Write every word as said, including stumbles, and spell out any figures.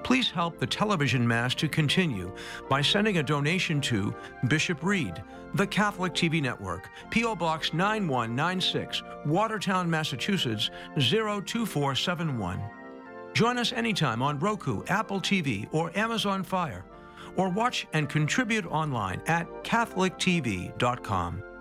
Please help the television Mass to continue by sending a donation to Bishop Reed, the Catholic T V Network, P O Box nine one nine six, Watertown, Massachusetts zero two four seven one. Join us anytime on Roku, Apple T V, or Amazon Fire, or watch and contribute online at catholic t v dot com.